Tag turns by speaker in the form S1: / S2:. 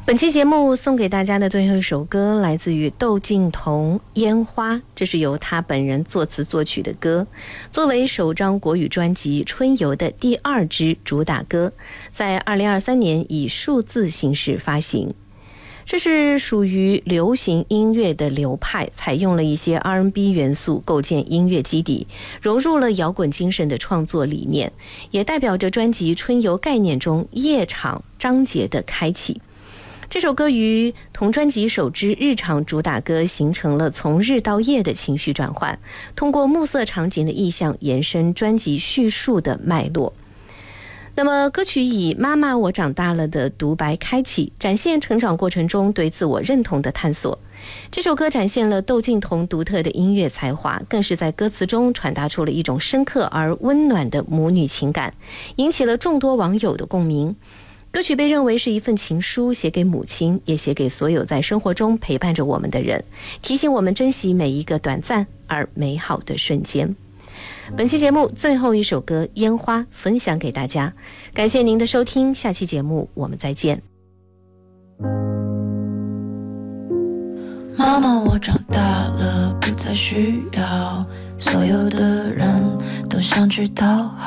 S1: 本期节目送给大家的最后一首歌来自于窦靖童《烟花》，这是由他本人作词作曲的歌，作为首张国语专辑《春游》的第2支主打歌，在2023年以数字形式发行。这是属于流行音乐的流派，采用了一些 R&B 元素构建音乐基底，融入了摇滚精神的创作理念，也代表着专辑《春游》概念中夜场章节的开启。这首歌于同专辑首支日常主打歌形成了从日到夜的情绪转换，通过暮色场景的意象延伸专辑叙述的脉络。那么歌曲以妈妈我长大了的独白开启，展现成长过程中对自我认同的探索。这首歌展现了窦靖童独特的音乐才华，更是在歌词中传达出了一种深刻而温暖的母女情感，引起了众多网友的共鸣。歌曲被认为是一份情书，写给母亲，也写给所有在生活中陪伴着我们的人，提醒我们珍惜每一个短暂而美好的瞬间。本期节目最后一首歌《烟花》分享给大家，感谢您的收听，下期节目我们再见。
S2: 妈妈，我长大了，不再需要所有的人都想去讨好。